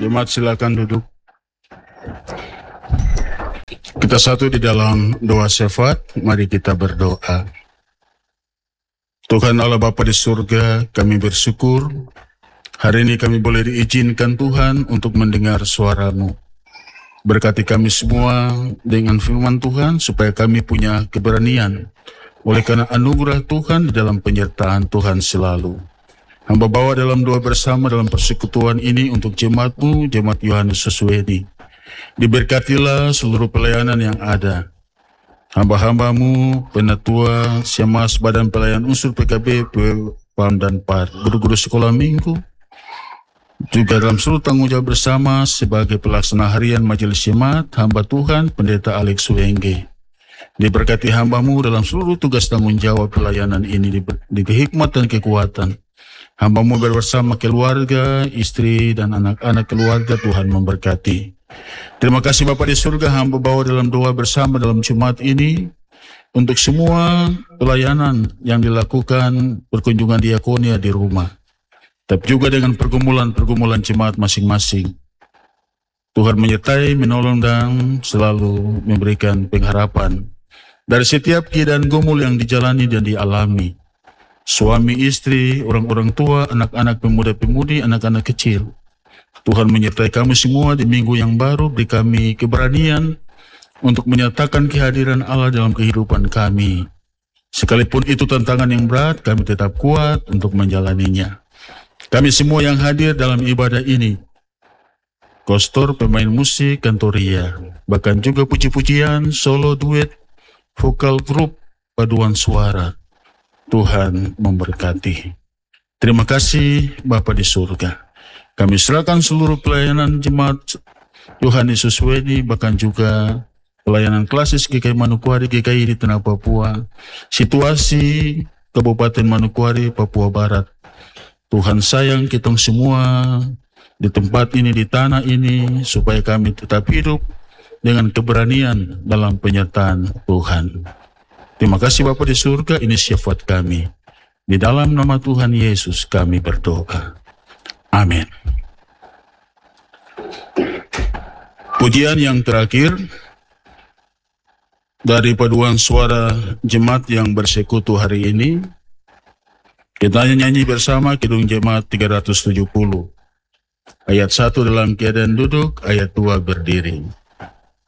Jemaat silakan duduk. Kita satu di dalam doa syafaat, mari kita berdoa. Tuhan Allah Bapa di surga, kami bersyukur hari ini kami boleh diizinkan Tuhan untuk mendengar suara-Mu. Berkati kami semua dengan firman Tuhan supaya kami punya keberanian oleh karena anugerah Tuhan di dalam penyertaan Tuhan selalu. Hamba bawa dalam doa bersama dalam persekutuan ini untuk jemaat-Mu, jemaat Yohanes Suswedi. Diberkatilah seluruh pelayanan yang ada. Hamba-hamba-Mu, penatua, Siamas, Badan Pelayan Unsur PKB, PAM dan PAR, guru-guru sekolah minggu, juga dalam seluruh tanggung jawab bersama sebagai pelaksana harian Majelis Jemaat, hamba Tuhan, Pendeta Alex Suwenge. Diberkati hamba-Mu dalam seluruh tugas tanggung jawab pelayanan ini, diberi hikmat dan kekuatan. Hamba-Mu bersama keluarga, istri, dan anak-anak keluarga, Tuhan memberkati. Terima kasih Bapa di surga, hamba bawa dalam doa bersama dalam Jumat ini, untuk semua pelayanan yang dilakukan perkunjungan diakonia di rumah, tapi juga dengan pergumulan-pergumulan jemaat masing-masing. Tuhan menyertai, menolong, dan selalu memberikan pengharapan dari setiap keadaan gumul yang dijalani dan dialami. Suami, istri, orang-orang tua, anak-anak pemuda-pemudi, anak-anak kecil. Tuhan menyertai kami semua di minggu yang baru, beri kami keberanian untuk menyatakan kehadiran Allah dalam kehidupan kami. Sekalipun itu tantangan yang berat, kami tetap kuat untuk menjalaninya. Kami semua yang hadir dalam ibadah ini, kostor, pemain musik, kantoria, bahkan juga puji-pujian, solo, duet, vokal grup, paduan suara, Tuhan memberkati. Terima kasih Bapa di surga. Kami serahkan seluruh pelayanan jemaat Yohanes Suswedi, bahkan juga pelayanan klasis GKI Manokwari, GKI di Tanah Papua, situasi Kabupaten Manokwari, Papua Barat. Tuhan sayang kita semua di tempat ini, di tanah ini, supaya kami tetap hidup dengan keberanian dalam penyertaan Tuhan. Terima kasih Bapa di surga, ini syafaat kami. Di dalam nama Tuhan Yesus kami berdoa. Amin. Pujian yang terakhir dari paduan suara jemaat yang bersekutu hari ini, kita nyanyi bersama Kidung Jemaat 370. Ayat 1 dalam keadaan duduk, ayat 2 berdiri.